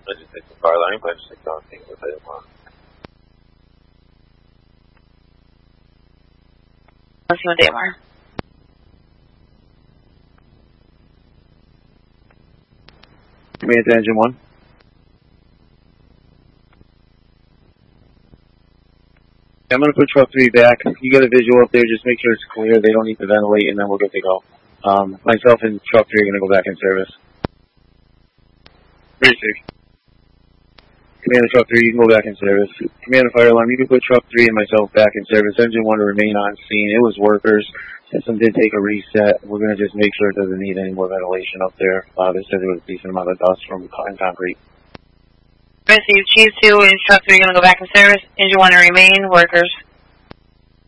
I just take the car line, but I just take things if I didn't want. Let's see what they are. Command to engine 1. I'm going to put truck 3 back. You got a visual up there. Just make sure it's clear. They don't need to ventilate, and then we're good to go. Myself and truck 3 are going to go back in service. Very safe. Command to truck 3, you can go back in service. Command to fire alarm, you can put truck 3 and myself back in service. Engine 1 to remain on scene. It was workers. System did take a reset. We're going to just make sure it doesn't need any more ventilation up there. They said there was a decent amount of dust from concrete. Receive Chief 2 and truck 3 going to go back in service. Engine 1 to remain. Workers.